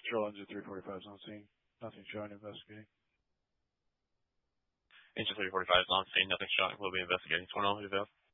Control engine 345 is on scene. Nothing showing, investigating. Engine 345 is on scene. Nothing showing. We'll be investigating. 21 on, who's out?